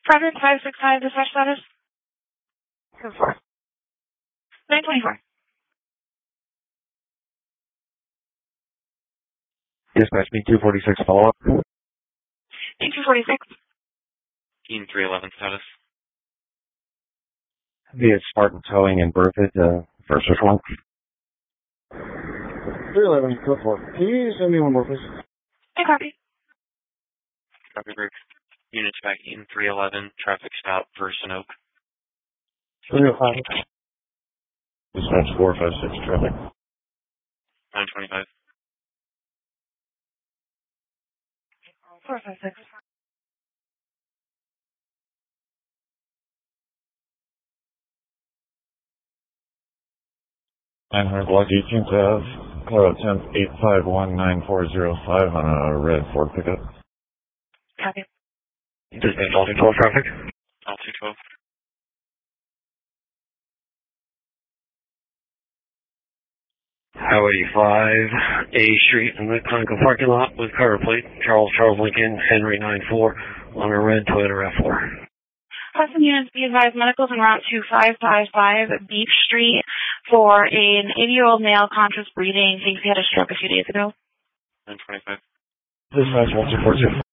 Project 565, dispatch status. 924. Dispatch me 246 follow-up. 246. Team 311 status. Via Spartan Towing in Berthoud, first response. 311, code 4. Can you send me one more, please? I copy. Copy, Rick. Units back in 311, traffic stop for Sanoke. 305. Dispatch 456 traffic. 925. 456. Block 18th Ave, Colorado 10th, 8519405 on a red Ford pickup. Copy. Dispatch all 212 traffic. All 212. Highway 5, A Street in the Conoco parking lot with cover plate, Charles Lincoln, Henry 94 on a red Toyota RAV4. Custom units, be advised, medicals en route to 555 Beach Street for an 80-year-old male conscious breathing. Thinks he had a stroke a few days ago. 925. Dispatch 1242.